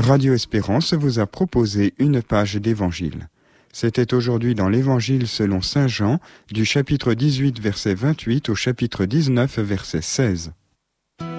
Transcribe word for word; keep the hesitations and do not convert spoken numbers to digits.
Radio Espérance vous a proposé une page d'évangile. C'était aujourd'hui dans l'Évangile selon saint Jean, du chapitre dix-huit, verset vingt-huit au chapitre dix-neuf, verset seize.